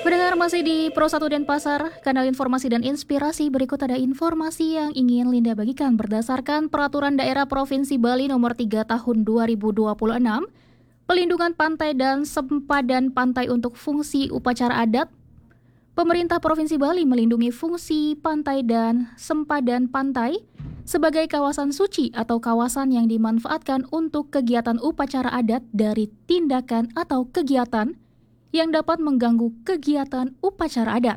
Pendengar masih di Pro 1 Denpasar, kanal informasi dan inspirasi. Berikut ada informasi yang ingin Linda bagikan berdasarkan Peraturan Daerah Provinsi Bali Nomor 3 Tahun 2026, pelindungan pantai dan sempadan pantai untuk fungsi upacara adat. Pemerintah Provinsi Bali melindungi fungsi pantai dan sempadan pantai sebagai kawasan suci atau kawasan yang dimanfaatkan untuk kegiatan upacara adat dari tindakan atau kegiatan yang dapat mengganggu kegiatan upacara adat.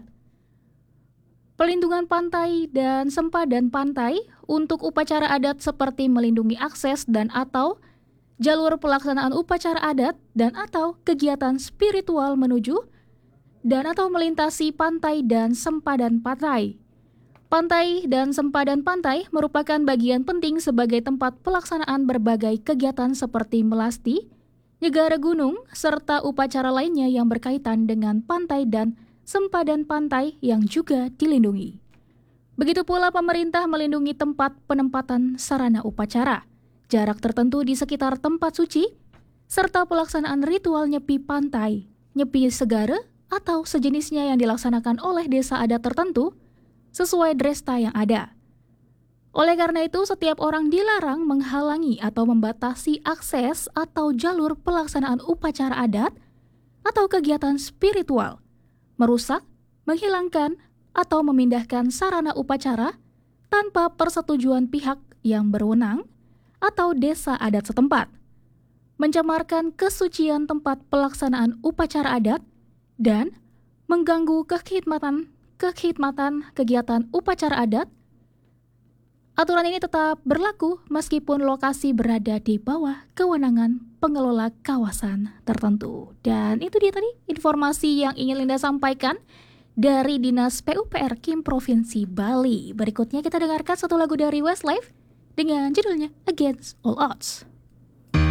Pelindungan pantai dan sempadan pantai untuk upacara adat seperti melindungi akses dan atau jalur pelaksanaan upacara adat dan atau kegiatan spiritual menuju dan atau melintasi pantai dan sempadan pantai. Pantai dan sempadan pantai merupakan bagian penting sebagai tempat pelaksanaan berbagai kegiatan seperti melasti, nyegara gunung, serta upacara lainnya yang berkaitan dengan pantai dan sempadan pantai yang juga dilindungi. Begitu pula pemerintah melindungi tempat penempatan sarana upacara, jarak tertentu di sekitar tempat suci, serta pelaksanaan ritual nyepi pantai, nyepi segara, atau sejenisnya yang dilaksanakan oleh desa adat tertentu sesuai dresta yang ada. Oleh karena itu, setiap orang dilarang menghalangi atau membatasi akses atau jalur pelaksanaan upacara adat atau kegiatan spiritual, merusak, menghilangkan, atau memindahkan sarana upacara tanpa persetujuan pihak yang berwenang atau desa adat setempat, mencemarkan kesucian tempat pelaksanaan upacara adat, dan mengganggu kekhidmatan kegiatan upacara adat. Aturan ini tetap berlaku meskipun lokasi berada di bawah kewenangan pengelola kawasan tertentu. Dan itu dia tadi informasi yang ingin Linda sampaikan dari Dinas PUPR Kim Provinsi Bali. Berikutnya kita dengarkan satu lagu dari Westlife dengan judulnya Against All Odds.